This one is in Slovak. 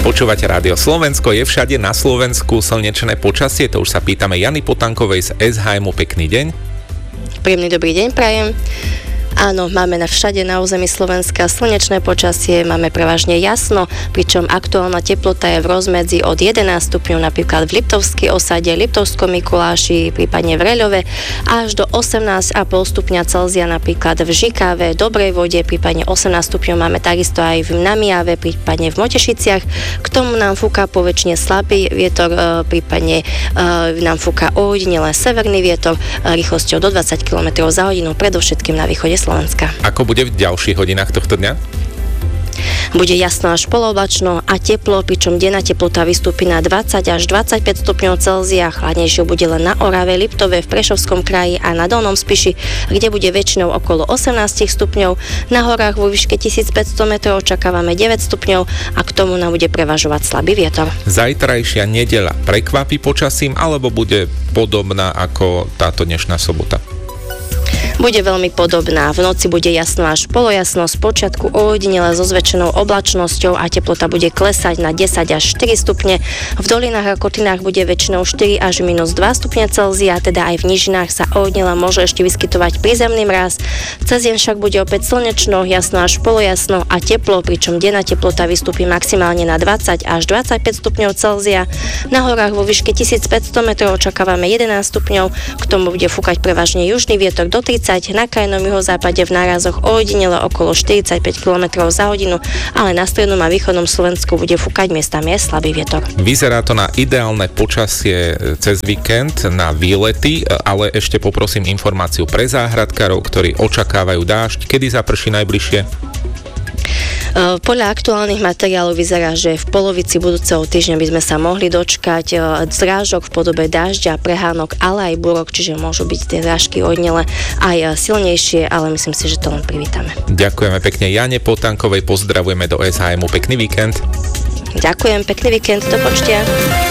Počúvate Rádio Slovensko, je všade na Slovensku slnečné počasie, to už sa pýtame Jany Potankovej z SHM. Pekný deň. Príjemný dobrý deň prajem. Áno, máme všade na území Slovenska slnečné počasie, máme prevažne jasno, pričom aktuálna teplota je v rozmedzi od 11 stupňov napríklad v Liptovskej osade, Liptovskom Mikuláši, prípadne v Reľove, až do 18,5 stupňa Celzia napríklad v Žikave, Dobrej Vode, prípadne 18 stupňov máme takisto aj v Namiave, prípadne v Motešiciach. K tomu nám fúka poväčšine slabý vietor, prípadne nám fúka ojedinele severný vietor rýchlosťou do 20 km za hodinu, predovšetkým na východe Slovenska. Ako bude v ďalších hodinách tohto dňa? Bude jasno až polooblačno a teplo, pričom denná teplota vystúpi na 20 až 25 stupňov Celzia. Chladnejšie bude len na Orave, Liptove, v Prešovskom kraji a na Dolnom Spiši, kde bude väčšinou okolo 18 stupňov. Na horách vo výške 1500 metrov očakávame 9 stupňov a k tomu nám bude prevažovať slabý vietor. Zajtrajšia nedeľa prekvapí počasím alebo bude podobná ako táto dnešná sobota? Bude veľmi podobná. V noci bude jasno až polojasno, spočiatku ojedinele so zväčšenou oblačnosťou a teplota bude klesať na 10 až 4 stupne. V dolinách a kotlинách bude väčšinou 4 až minus 2 stupne Celzia, teda aj v nížinách sa ojedinele môže ešte vyskytovať prízemný mráz. Cez deň však bude opäť slnečno, jasno až polojasno a teplo, pričom denná teplota vystúpi maximálne na 20 až 25 stupňov Celzia. Na horách vo výške 1500 metrov očakávame 11 stupňov, k tomu bude fúkať prevažne južný vietor do 30, na krajnom juhozápade v nárazoch ojedinele okolo 45 km za hodinu, ale na strednom a východnom Slovensku bude fúkať miestami aj slabý vietor. Vyzerá to na ideálne počasie cez víkend na výlety, ale ešte poprosím informáciu pre záhradkárov, ktorí očakávajú dážď. Kedy zaprší najbližšie? Podľa aktuálnych materiálov vyzerá, že v polovici budúceho týždňa by sme sa mohli dočkať zrážok v podobe dažďa, prehánok, ale aj búrok, čiže môžu byť tie zrážky ojedinele aj silnejšie, ale myslím si, že to len privítame. Ďakujeme pekne Jane Potankovej, pozdravujeme do SHM. Pekný víkend. Ďakujem, pekný víkend, do počutia.